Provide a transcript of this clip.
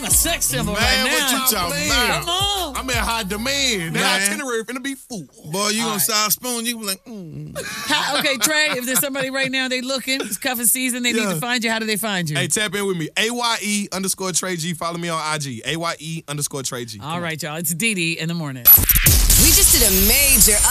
a sex symbol Man, right what now. you talking about? Come on. I'm in high demand. That Man. itinerary finna be full. Boy, you All gonna right. start spoon, you be like, Okay, Trey, if there's somebody right now, they looking, it's cuffing season, they need to find you. How do they find you? Hey, tap in with me. AYE_Trey G. Follow me on IG. AYE_Trey G. All right, y'all. It's Dee Dee in the morning. We just did a major